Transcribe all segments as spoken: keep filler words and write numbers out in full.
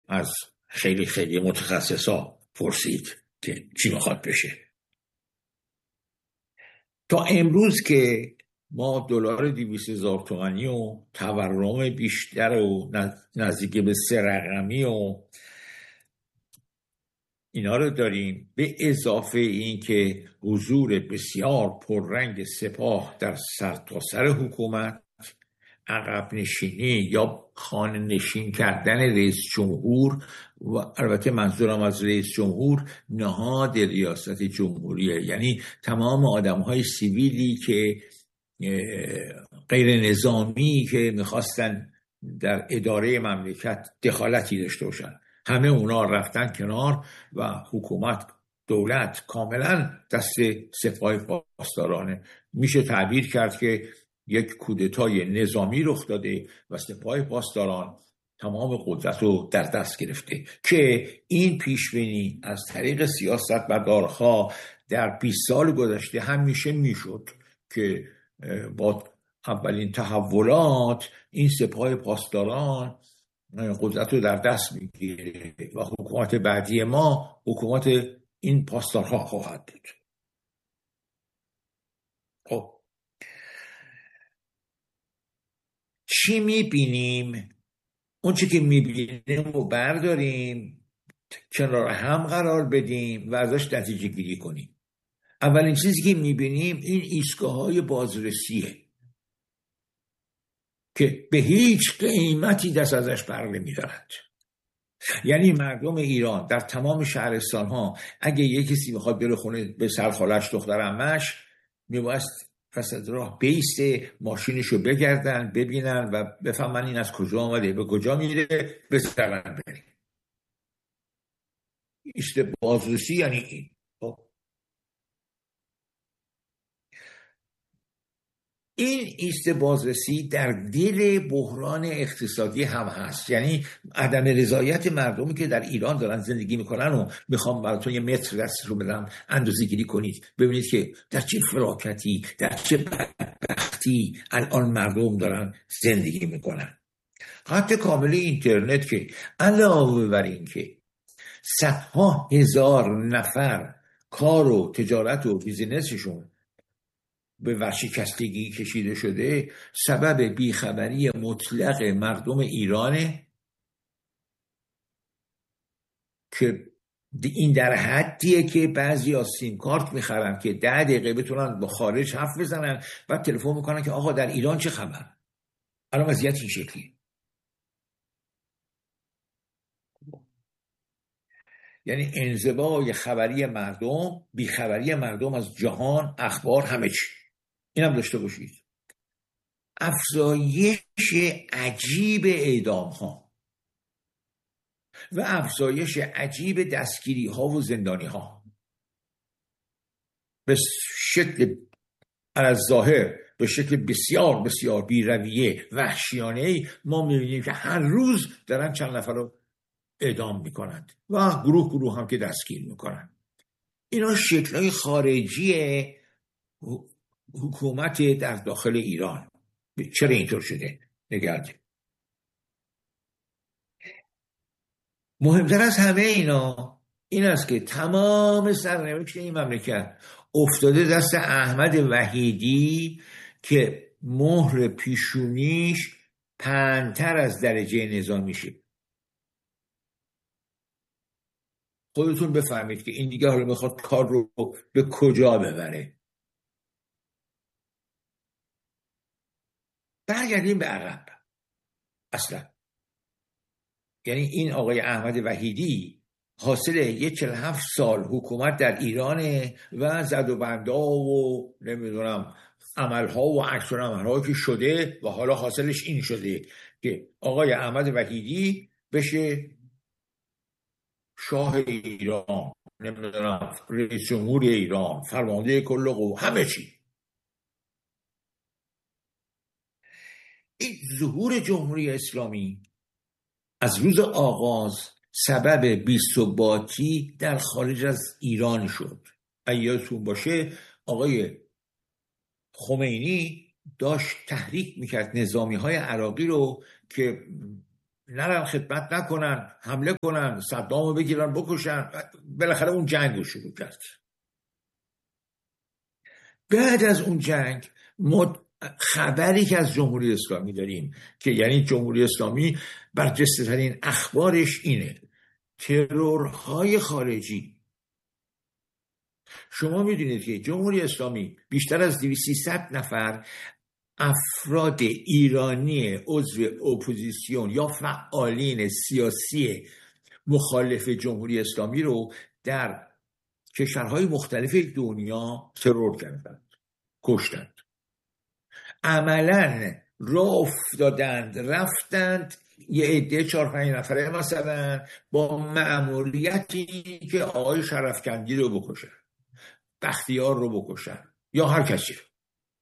از خیلی خیلی متخصصا پرسید که چی میخواد بشه. تا امروز که ما دلار دویست هزار تومانی و تورم بیشتر و نزدیک به سه رقمی و اینا رو داریم، به اضافه این که حضور بسیار پررنگ سپاه در سرتاسر حکومت، عقب نشینی یا خانه نشین کردن رئیس جمهور، و البته منظورم از رئیس جمهور نهاد ریاست جمهوریه، یعنی تمام آدم‌های سیویلی که غیر نظامی که میخواستن در اداره مملکت دخالتی داشته باشن، همه اونا رفتن کنار و حکومت، دولت کاملا دست سپاه پاسدارانه. میشه تعبیر کرد که یک کودتای نظامی رخ داده و سپاه پاسداران تمام قدرت رو در دست گرفته که این پیشبینی از طریق سیاستمدارها در بیست سال گذشته همیشه میشد که با اولین تحولات این سپاه پاسداران قدرت رو در دست میگیره و حکومت بعدی ما حکومت این پاسدارها خواهد بود. خب چی میبینیم؟ اون چی که میبینیم رو برداریم، کنار هم قرار بدیم و ازش نتیجه گیری کنیم. اولین چیزی که میبینیم این ایستگاه‌های بازرسیه که به هیچ قیمتی دست ازش بر نمی‌دارند. یعنی مردم ایران در تمام شهرستان‌ها اگه یک کسی بخواد بره خونه به سرخالش دختر عمش، میبایست وسط راه بیسته، ماشینشو بگردن ببینن و بفهمن این از کجا آمده، به کجا میره، بزنن بریم. ایست بازرسی یعنی این. این ایست بازرسی در دل بحران اقتصادی هم هست، یعنی عدم رضایت مردمی که در ایران دارن زندگی میکنن و میخوام براتون یه متر دست رو بدم اندازه گیری کنید ببینید که در چه فلاکتی، در چه بدبختی الان مردم دارن زندگی میکنن. خط کامل اینترنت که علاوه بر این که صدها هزار نفر کار و تجارت و بیزینسشون به ورشکستگی کشیده شده، سبب بیخبری مطلق مردم ایرانه که این در حدیه که بعضی از سیم کارت میخرن که ده دقیقه بتونن با خارج حرف بزنن و تلفن میکنن که آقا در ایران چه خبر. الان وضعیت این شکلی، یعنی انزوای خبری مردم، بیخبری مردم از جهان، اخبار، همه چی. اینم داشته باشید. افزایش عجیب اعدام ها و افزایش عجیب دستگیری ها و زندانی ها به شکل از ظاهر به شکل بسیار بسیار بی‌رویه وحشیانه ما می‌بینیم که هر روز دارن چند نفر رو اعدام میکنند و گروه گروه هم که دستگیر میکنند. اینا شکل‌های خارجی حکومت در داخل ایران. چرا اینطور شده؟ نگرده. مهمتر از همه اینا این است که تمام سرنوشت این مملکت افتاده دست احمد وحیدی که مهر پیشونیش پنج‌تر از درجه نظامیشه. خودتون بفهمید که این دیگه حالا میخواد کار رو به کجا ببره. برگردیم به عقب. اصلا یعنی این آقای احمد وحیدی حاصل یه چهل و هفت سال حکومت در ایرانه و زد و بندا و نمیدونم عملها و عکس العمل‌ها که شده و حالا حاصلش این شده که آقای احمد وحیدی بشه شاه ایران، نمیدونم رئیس جمهور ایران، فرمانده کل قوا، همه چی. این ظهور جمهوری اسلامی از روز آغاز سبب بی‌ثباتی در خارج از ایران شد. اگه یادتون باشه آقای خمینی داشت تحریک میکرد نظامی های عراقی رو که نرن خدمت نکنن، حمله کنن، صدامو بگیرن بکشن. بالاخره اون جنگ رو شروع کرد. بعد از اون جنگ ما خبری که از جمهوری اسلامی داریم که یعنی جمهوری اسلامی برجسته ترین اخبارش اینه: ترورهای خارجی. شما میدونید که جمهوری اسلامی بیشتر از دویست سیصد نفر افراد ایرانی عضو اپوزیسیون یا فعالین سیاسی مخالف جمهوری اسلامی رو در کشورهای مختلف دنیا ترور کردند، کشتند. عملاً راه افتادند، رفتند یه عده چهار پنج نفره مثلا با مأموریتی که آقای شرفکندی رو بکشن، بختیار رو بکشن یا هر کسی رو.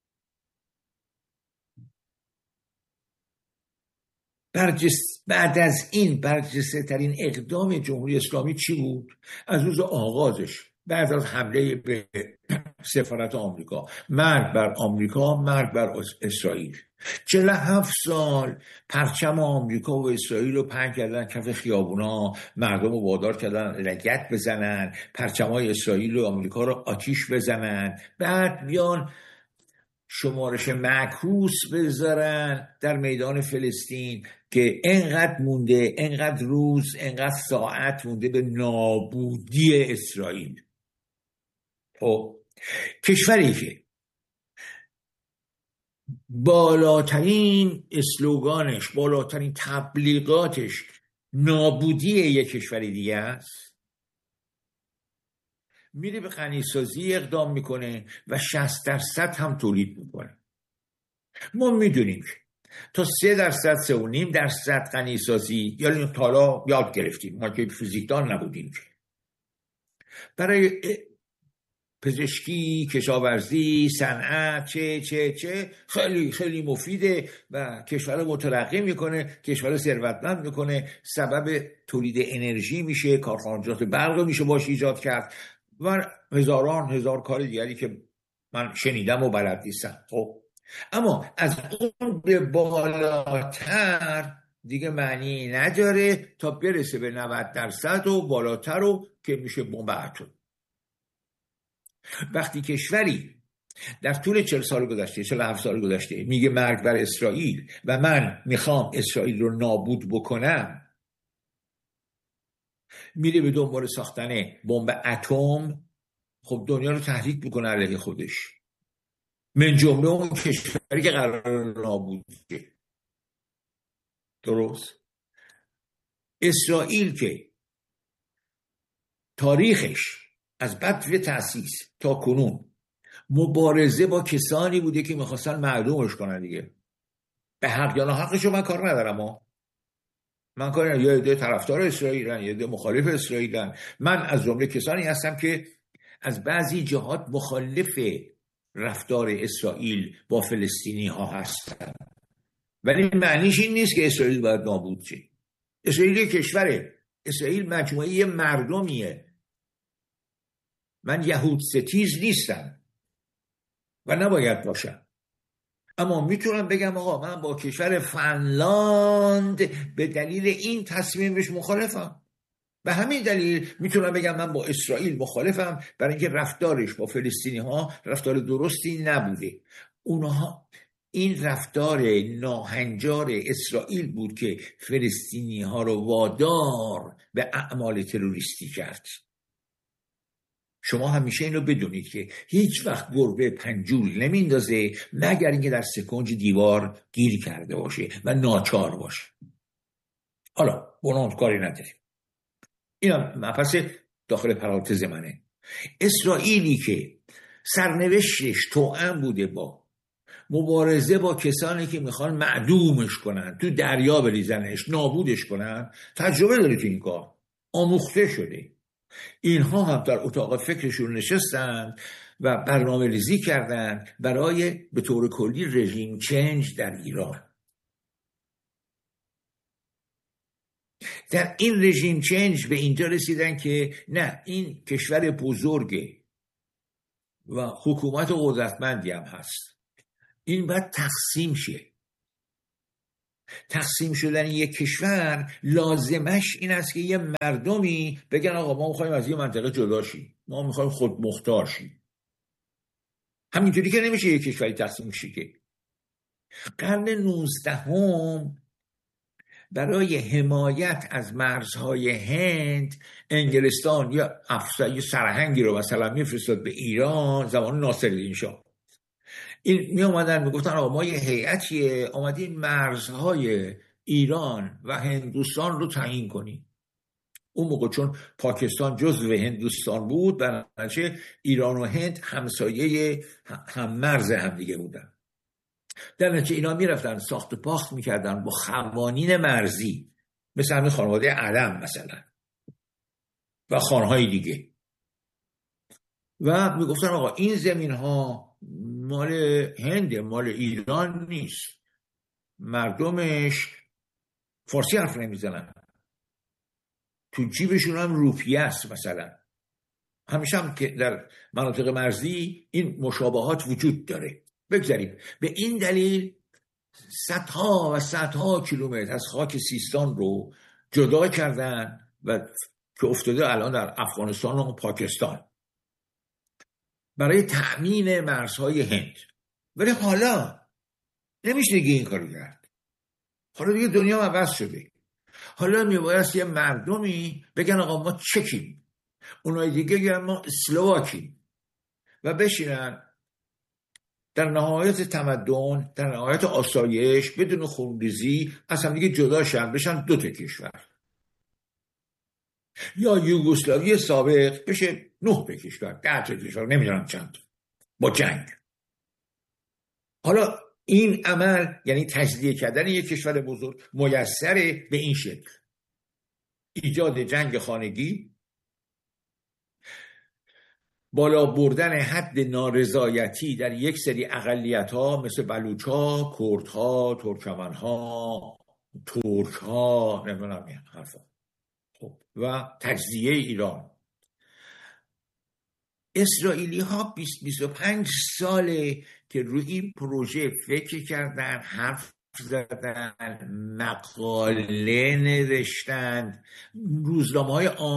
برجست بعد از این برجسته ترین اقدام جمهوری اسلامی چی بود؟ از روز آغازش بعد از حمله به سفارت آمریکا، مرگ بر آمریکا، مرگ بر اسرائیل. چهل و هفت سال پرچم آمریکا و اسرائیل رو پهن کردن کف خیابونا، مردم رو وادار کردن لگد بزنن، پرچمای اسرائیل و آمریکا رو آتیش بزنن، بعد بیان شمارش معکوس بذارن در میدان فلسطین که انقدر مونده، انقدر روز، انقدر ساعت مونده به نابودی اسرائیل. خب کشوری که بالاترین اسلوگانش، بالاترین تبلیغاتش نابودی یک کشوری دیگه است، میره به غنیسازی اقدام میکنه و شصت درصد هم تولید میکنه. ما میدونیم تا سه درصد، سه و نیم درصد غنیسازی یعنی حالا یاد گرفتیم، ما که فیزیکدان نبودیم، برای پزشکی، کشاورزی، صنعت چه چه چه خیلی خیلی مفیده و کشور مترقی میکنه، کشور ثروتمند میکنه، سبب تولید انرژی میشه، کارخانجات برق میشه باش ایجاد کرد و هزاران هزار کار دیگری که من شنیدم و بلد نیستم. خب اما از اون به بالاتر دیگه معنی نداره تا برسه به نود درصد و بالاتر رو که میشه بمب اتم. وقتی کشوری در طول چهل سال گذشته، چهل و هفت سال گذشته میگه مرگ بر اسرائیل و من میخوام اسرائیل رو نابود بکنم، میره به دنبال ساختن بمب اتم، خب دنیا رو تحریک میکنه علیه خودش، من جمله اون کشوری که قرار نابود شه. درست؟ اسرائیل که تاریخش از بدو تأسیس تا کنون مبارزه با کسانی بوده که میخواستن معدومش کنن دیگه. به حق یا ناحقشو من کار ندارم ها. من کار ندارم، یه عده طرفدار اسرائیلن، یه عده مخالف اسرائیلن. من از جمله کسانی هستم که از بعضی جهات مخالف رفتار اسرائیل با فلسطینی ها هستن، ولی معنیش این نیست که اسرائیل باید نابود شه. اسرائیل یک کشوره، اسرائیل مجموعه مردمیه. من یهود ستیز نیستم و نباید باشم، اما میتونم بگم آقا من با کشور فنلاند به دلیل این تصمیمش مخالفم. به همین دلیل میتونم بگم من با اسرائیل مخالفم، برای اینکه رفتارش با فلسطینی ها رفتار درستی نبوده. اونها این رفتار ناهنجار اسرائیل بود که فلسطینی ها رو وادار به اعمال تروریستی کرد. شما همیشه اینو بدونید که هیچ وقت گربه پنجول نمیندازه مگر اینکه در سکنج دیوار گیر کرده باشه و ناچار باشه. حالا بنام کاری نداریم، اینا مبحث داخل پرانتز منه. اسرائیلی که سرنوشتش توأم بوده با مبارزه با کسانی که میخوان معدومش کنن، تو دریا بریزنش، نابودش کنن، تجربه داره که این کار آموخته شده. اینها هم در اتاق فکرشون نشستن و برنامه ریزی کردن برای به طور کلی رژیم چنج در ایران. در این رژیم چنج به اینجا رسیدن که نه، این کشور بزرگه و حکومت قدرتمندی هم هست، این باید تقسیم شه. تقسیم شدن یک کشور لازمش این است که یه مردمی بگن آقا ما میخوایم از یه منطقه جدا شیم، ما میخوایم خود مختار شیم. همینطوری که نمیشه یک کشوری تقسیم شه. که قرن نوزدهم برای حمایت از مرزهای هند انگلستان یا افسر یا سرهنگی رو مثلا میفرستاد به ایران زمان ناصرالدین شاه. این می اومدن میگفتن آقا ما یه هیئتیه آمدیم مرزهای ایران و هندوستان رو تعیین کنیم. اون موقع چون پاکستان جزو هندوستان بود بنابراین ایران و هند همسایه هم مرز هم دیگه بودن. در نتیجه اینا میرفتن ساخت و پاخت میکردن با قوانین مرزی، مثل همین خانواده علم مثلا و خانهای دیگه، و میگفتن آقا این زمین ها مال هند، مال ایران نیست، مردمش فارسی حرف نمیزنن، تو جیبشون هم روپیه است مثلا. همیشه هم که در مناطق مرزی این مشابهات وجود داره. بگذاریم به این دلیل صدها و صدها کیلومتر از خاک سیستان رو جدا کردن و که افتاده الان در افغانستان و پاکستان برای تأمین مرزهای هند. ولی حالا نمیشه دیگه این کارو کرد. حالا دیگه دنیا عوض شده. حالا میباید یه مردمی بگن آقا ما چکیم، اونای دیگه بگن ما اسلواکیم و بشینن در نهایت تمدن، در نهایت آسایش، بدون خونریزی از هم دیگه جدا شن، بشن دو تا کشور. یا یوگسلاوی سابق بشه نه تا کشور، ده تا کشور، نمیدونم چند، با جنگ. حالا این عمل یعنی تجزیه کردن یک کشور بزرگ میسره به این شکل: ایجاد جنگ خانگی، بالا بردن حد نارضایتی در یک سری اقلیت‌ها مثل بلوچ‌ها، کردها، ترکمن‌ها، ترک‌ها، نمیدونم این حرفا. خب و تجزیه ایران. اسرائیلی ها بیست بیست و پنج ساله که روی این پروژه فکر کردن، حرف زدن، مقاله نوشتن، روزنامه‌های